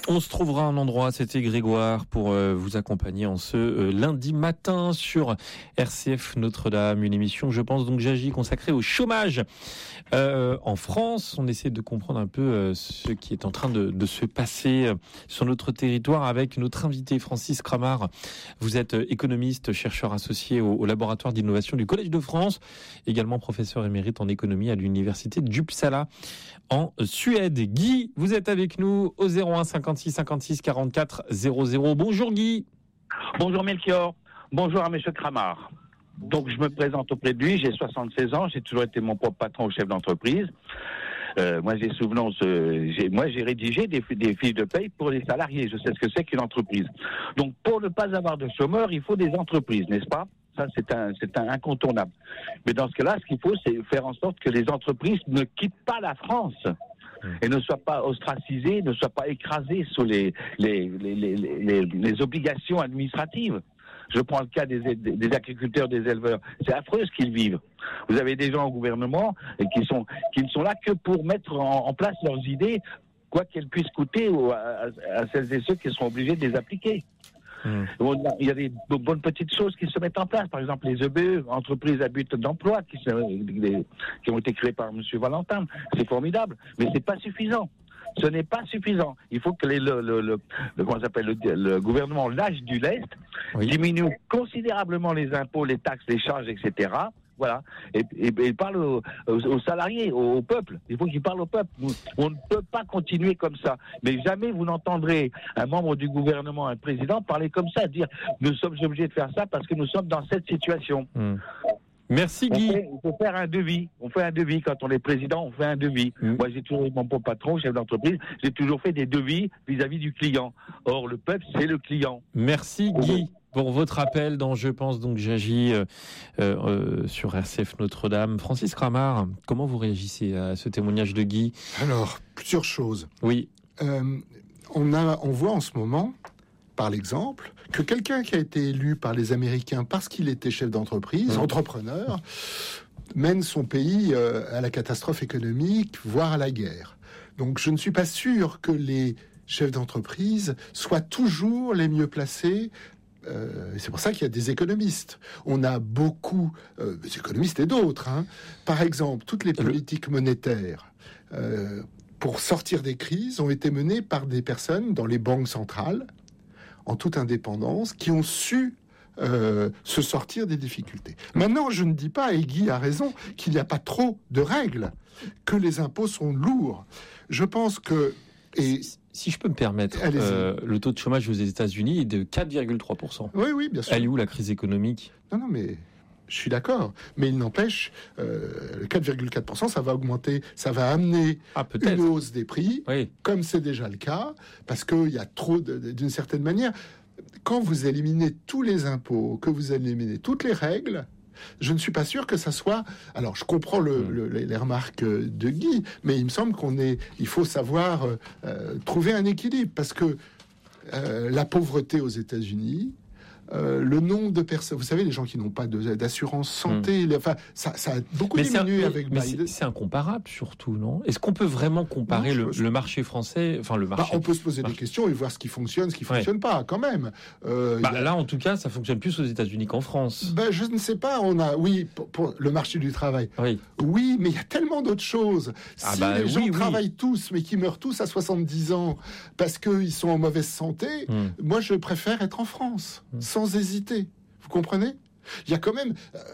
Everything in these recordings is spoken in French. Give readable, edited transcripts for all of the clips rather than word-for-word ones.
On se trouvera un endroit, c'était Grégoire, pour vous accompagner en ce lundi matin sur RCF Notre-Dame, une émission, je pense, donc j'agis consacrée au chômage en France. On essaie de comprendre un peu ce qui est en train de se passer sur notre territoire avec notre invité Francis Cramard. Vous êtes économiste, chercheur associé au laboratoire d'innovation du Collège de France, également professeur émérite en économie à l'université d'Uppsala en Suède. Guy, vous êtes avec nous au 01 56 56 44 00. Bonjour Guy. Bonjour Melchior. Bonjour à monsieur Cramard. Donc je me présente auprès de lui, j'ai 76 ans, j'ai toujours été mon propre patron ou chef d'entreprise. Moi j'ai rédigé des fiches de paye pour les salariés, je sais ce que c'est qu'une entreprise. Donc pour ne pas avoir de chômeurs, il faut des entreprises, n'est-ce pas ? Ça c'est un incontournable. Mais dans ce cas-là, ce qu'il faut, c'est faire en sorte que les entreprises ne quittent pas la France et ne soient pas ostracisées, ne soient pas écrasées sous les obligations administratives. Je prends le cas des agriculteurs, des éleveurs. C'est affreux ce qu'ils vivent. Vous avez des gens au gouvernement qui ne sont là que pour mettre en place leurs idées, quoi qu'elles puissent coûter à celles et ceux qui seront obligés de les appliquer. Il y a des bonnes petites choses qui se mettent en place. Par exemple, les EBE, entreprises à but d'emploi, qui ont été créées par M. Valentin. C'est formidable, mais c'est pas suffisant. Ce n'est pas suffisant. Il faut que le gouvernement lâche du lest, diminue considérablement les impôts, les taxes, les charges, etc. Voilà. Et parle aux salariés, au peuple. Il faut qu'il parle au peuple. On ne peut pas continuer comme ça. Mais jamais vous n'entendrez un membre du gouvernement, un président, parler comme ça, dire nous sommes obligés de faire ça parce que nous sommes dans cette situation. Merci Guy. Il faut faire un devis. On fait un devis quand on est président, on fait un devis. Moi, j'ai toujours eu mon propre patron, chef d'entreprise. J'ai toujours fait des devis vis-à-vis du client. Or, le peuple, c'est le client. Merci Guy pour votre appel dans Je pense donc j'agis sur RCF Notre-Dame. Francis Cramard, comment vous réagissez à ce témoignage de Guy ? Alors, plusieurs choses. Oui. On voit en ce moment, par l'exemple, que quelqu'un qui a été élu par les Américains parce qu'il était chef d'entreprise, entrepreneur, mène son pays à la catastrophe économique, voire à la guerre. Donc je ne suis pas sûr que les chefs d'entreprise soient toujours les mieux placés. C'est pour ça qu'il y a des économistes. On a beaucoup des économistes et d'autres. Par exemple, toutes les politiques monétaires pour sortir des crises ont été menées par des personnes dans les banques centrales, en toute indépendance, qui ont su se sortir des difficultés. Maintenant, je ne dis pas, et Guy a raison, qu'il n'y a pas trop de règles, que les impôts sont lourds. Je pense que... Si je peux me permettre, le taux de chômage aux États-Unis est de 4,3%. Oui, bien sûr. Elle est où la crise économique ? Non, mais... Je suis d'accord, mais il n'empêche, 4,4%, ça va augmenter, ça va amener une hausse des prix, comme c'est déjà le cas, parce qu'il y a trop, d'une certaine manière, quand vous éliminez tous les impôts, que vous éliminez toutes les règles, je ne suis pas sûr que ça soit... Alors, je comprends les remarques de Guy, mais il me semble il faut savoir trouver un équilibre, parce que la pauvreté aux États-Unis... le nombre de personnes, vous savez, les gens qui n'ont pas d'assurance santé, ça a beaucoup diminué avec Biden. C'est incomparable surtout, non ? Est-ce qu'on peut vraiment comparer le marché français, on peut se poser des questions et voir ce qui fonctionne, ce qui fonctionne pas, quand même. Là, en tout cas, ça fonctionne plus aux États-Unis qu'en France. Je ne sais pas. Pour le marché du travail. Oui, mais il y a tellement d'autres choses. Les gens travaillent tous, mais qui meurent tous à 70 ans parce qu'ils sont en mauvaise santé, moi, je préfère être en France. Sans hésiter. Vous comprenez ? Il y a quand même...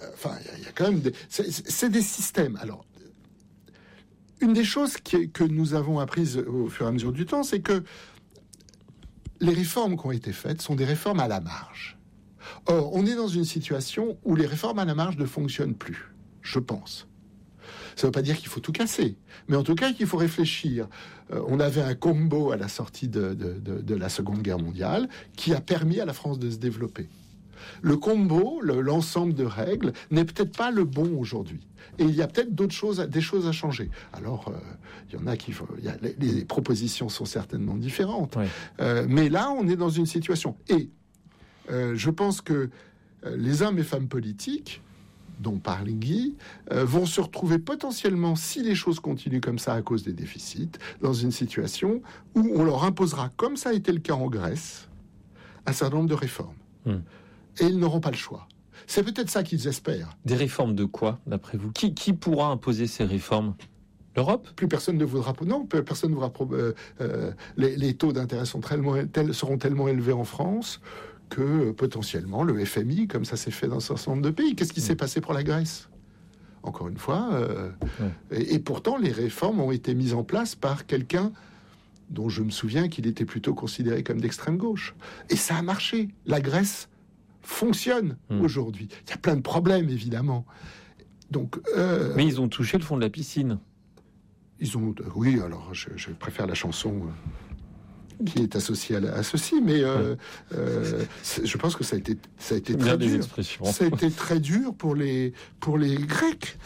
c'est des systèmes. Alors, une des choses que nous avons apprises au fur et à mesure du temps, c'est que les réformes qui ont été faites sont des réformes à la marge. Or, on est dans une situation où les réformes à la marge ne fonctionnent plus, je pense. Ça ne veut pas dire qu'il faut tout casser, mais en tout cas qu'il faut réfléchir. On avait un combo à la sortie de la Seconde Guerre mondiale qui a permis à la France de se développer. Le combo, l'ensemble de règles, n'est peut-être pas le bon aujourd'hui. Et il y a peut-être des choses à changer. Alors, il y en a les propositions sont certainement différentes. Mais là, on est dans une situation. Et je pense que les hommes et femmes politiques dont parle Guy, vont se retrouver potentiellement, si les choses continuent comme ça à cause des déficits, dans une situation où on leur imposera, comme ça a été le cas en Grèce, un certain nombre de réformes. Et ils n'auront pas le choix. C'est peut-être ça qu'ils espèrent. Des réformes de quoi, d'après vous ? Qui pourra imposer ces réformes ? L'Europe ? Plus personne ne voudra. Non, personne ne voudra. Les taux d'intérêt seront tellement élevés en France que potentiellement le FMI, comme ça s'est fait dans un certain nombre de pays. Qu'est-ce qui s'est passé pour la Grèce ? Encore une fois. Et pourtant, les réformes ont été mises en place par quelqu'un dont je me souviens qu'il était plutôt considéré comme d'extrême gauche. Et ça a marché. La Grèce fonctionne aujourd'hui. Il y a plein de problèmes, évidemment. Donc, mais ils ont touché le fond de la piscine. Ils ont... Oui, alors je préfère la chanson qui est associée à ceci, mais je pense que ça a été très dur. Ça a été très dur pour les Grecs.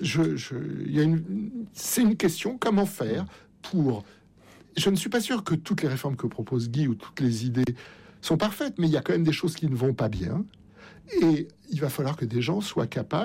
C'est une question, comment faire pour... Je ne suis pas sûr que toutes les réformes que propose Guy ou toutes les idées sont parfaites, mais il y a quand même des choses qui ne vont pas bien. Et il va falloir que des gens soient capables